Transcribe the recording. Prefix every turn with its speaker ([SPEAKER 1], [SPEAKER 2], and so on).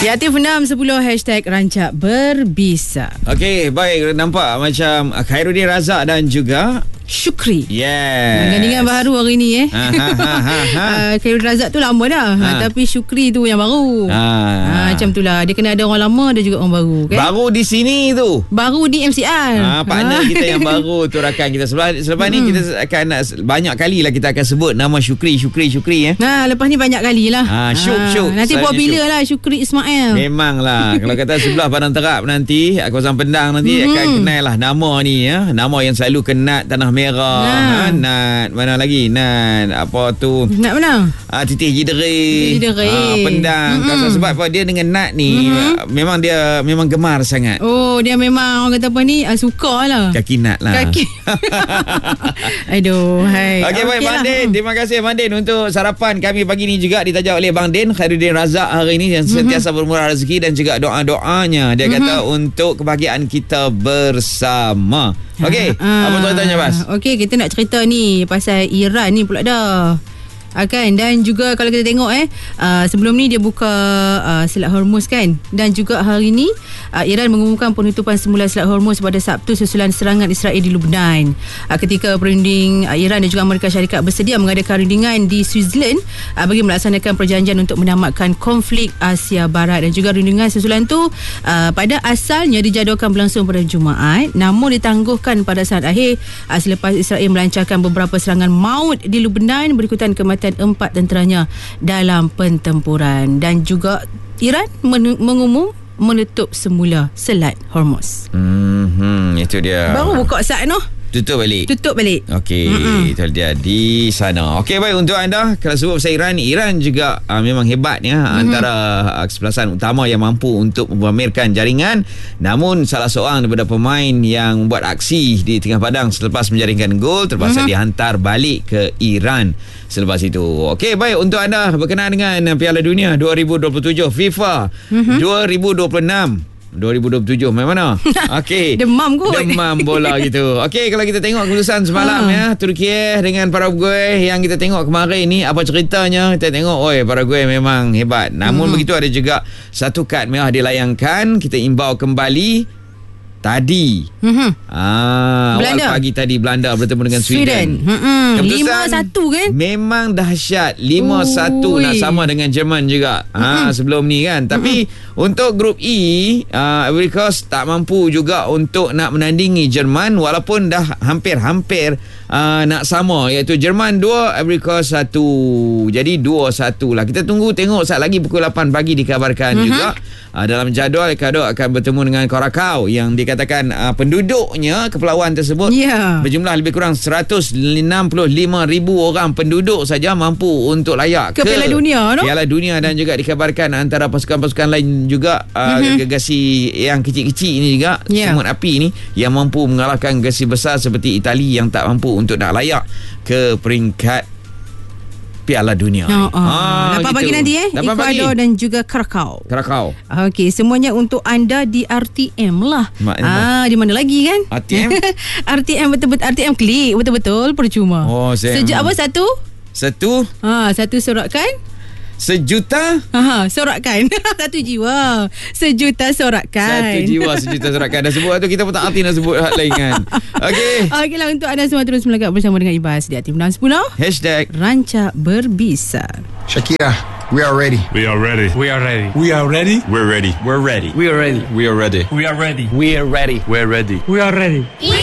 [SPEAKER 1] Aktif 610 #Rancak Berbisa.
[SPEAKER 2] Okey, baik. Nampak macam Khairuddin Razak dan juga
[SPEAKER 1] Syukri.
[SPEAKER 2] Yes.
[SPEAKER 1] Gandingan baru hari ni Khairuddin Razak tu lama dah, tapi Syukri tu yang baru. Macam tu lah. Dia kena ada orang lama, ada juga orang baru kan?
[SPEAKER 2] Baru di sini tu.
[SPEAKER 1] Baru di MCR.
[SPEAKER 2] Partner kita yang baru tu, rakan kita. Selepas ni kita akan banyak kali lah kita akan sebut nama Syukri
[SPEAKER 1] lepas ni banyak kali lah.
[SPEAKER 2] Syuk.
[SPEAKER 1] Nanti popular lah Syukri Ismail.
[SPEAKER 2] Memanglah. Kalau kata sebelah Padang Terap nanti, kawasan Pendang nanti akan kenal lah nama ni ya. Nama yang selalu kenat Tanah Merah. Nat mana lagi? Nat apa tu?
[SPEAKER 1] Nat mana?
[SPEAKER 2] Titih Jideri. Pendang. Sebab apa dia dengan Nat ni memang gemar sangat.
[SPEAKER 1] Oh, dia memang orang kata apa ni, suka lah.
[SPEAKER 2] Kaki Nat lah.
[SPEAKER 1] Kaki. Aduh, hai.
[SPEAKER 2] Okey, baik Bang Din. Terima kasih Bang Din untuk sarapan kami pagi ni juga ditaja oleh Bang Din Khairuddin Razak hari ini yang sentiasa bermurah rezeki dan juga doa-doanya. Dia kata untuk kebahagiaan kita bersama. Okey, apa ceritanya Bas?
[SPEAKER 1] Okey, kita nak cerita ni pasal Iran ni pula dah. Kan, dan juga kalau kita tengok sebelum ni dia buka Selat Hormuz kan, dan juga hari ni Iran mengumumkan penutupan semula Selat Hormuz pada Sabtu susulan serangan Israel di Lebanon. Ketika perunding Iran dan juga Amerika Syarikat bersedia mengadakan rundingan di Switzerland bagi melaksanakan perjanjian untuk menamatkan konflik Asia Barat, dan juga rundingan susulan tu pada asalnya dijadualkan berlangsung pada Jumaat, namun ditangguhkan pada saat akhir selepas Israel melancarkan beberapa serangan maut di Lebanon berikutan kematian 4 tenteranya dalam pentempuran. Dan juga Iran mengumum menutup semula Selat Hormuz.
[SPEAKER 2] Itu dia.
[SPEAKER 1] Baru buka saat noh.
[SPEAKER 2] Tutup balik. Okey, itu dia di sana. Okey, baik untuk anda. Kalau sebut pasal Iran juga memang hebat ya. Antara kesebelasan utama yang mampu untuk memamerkan jaringan. Namun salah seorang daripada pemain yang buat aksi di tengah padang selepas menjaringkan gol terpaksa dihantar balik ke Iran selepas itu. Okey, baik untuk anda berkenaan dengan Piala Dunia 2027 FIFA 2027 main mana? Okey.
[SPEAKER 1] Demam
[SPEAKER 2] bola gitu. Okey, kalau kita tengok keputusan semalam ya, Turki dengan Paraguay yang kita tengok kemarin ni, apa ceritanya? Kita tengok Paraguay memang hebat. Namun begitu ada juga satu kad merah dilayangkan. Kita imbau kembali tadi. Awal pagi tadi Belanda bertemu dengan Sweden.
[SPEAKER 1] 5-1 kan?
[SPEAKER 2] Memang dahsyat. 5-1 nak sama dengan Jerman juga. Sebelum ni kan. Tapi untuk grup E, Ivory Coast tak mampu juga untuk nak menandingi Jerman walaupun dah hampir-hampir nak sama, iaitu Jerman 2, Ivory Coast 1. Jadi 2-1 lah. Kita tunggu tengok saat lagi pukul 8 pagi dikabarkan juga dalam jadual Ecuador akan bertemu dengan Curacao yang dikatakan penduduknya kepulauan tersebut berjumlah lebih kurang 165,000 orang penduduk saja mampu untuk layak ke
[SPEAKER 1] Piala Dunia,
[SPEAKER 2] Piala Dunia, dan juga dikabarkan antara pasukan-pasukan lain juga gegasi yang kecil-kecil ini juga semut api ni yang mampu mengalahkan gegasi besar seperti Itali yang tak mampu untuk nak layak ke peringkat Piala Dunia.
[SPEAKER 1] 8 pagi nanti Ecuador dan juga Curacao. Okey, semuanya untuk anda di RTM lah. Di mana lagi kan? RTM? RTM betul-betul, RTM klik betul-betul percuma. Sejak apa satu sorakan? Sejuta sorakan. Satu jiwa sejuta sorakan.
[SPEAKER 2] Dah sebut tu, kita pun tak arti nak sebut hal lain kan. Okey
[SPEAKER 1] lah, untuk anda semua terus melangkah bersama dengan Ibas di Aktif 610 #Rancak Berbisa.
[SPEAKER 3] Shakira, we are ready.
[SPEAKER 4] We are ready.
[SPEAKER 3] We are ready.
[SPEAKER 4] We are ready.
[SPEAKER 3] We're ready.
[SPEAKER 4] We're ready.
[SPEAKER 3] We are ready.
[SPEAKER 4] We are ready.
[SPEAKER 3] We are ready.
[SPEAKER 4] We are ready.
[SPEAKER 3] We're ready.
[SPEAKER 4] We are ready.
[SPEAKER 3] We are ready.